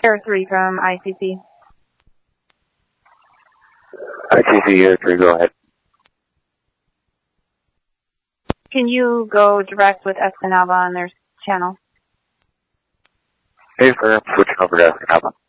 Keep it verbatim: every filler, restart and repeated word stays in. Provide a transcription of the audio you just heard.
Air three from I C C. I C C, Air three, go ahead. Can you go direct with Escanaba on their channel? Hey, sir, I'm switching over to Escanaba.